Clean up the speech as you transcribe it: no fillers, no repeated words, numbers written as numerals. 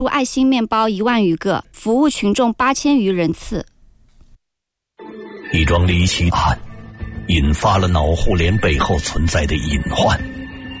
爱心面包1万余个，服务群众8000余人次。 一桩离奇案引发了脑互联背后存在的隐患。